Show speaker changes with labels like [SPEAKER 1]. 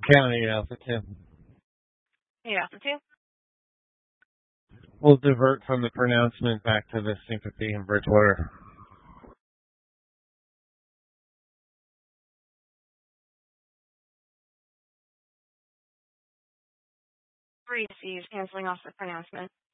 [SPEAKER 1] County Alpha 2.
[SPEAKER 2] Hey, Alpha 2.
[SPEAKER 1] We'll divert from the pronouncement back to the sympathy in Bridgewater.
[SPEAKER 2] Receives, canceling off the pronouncement.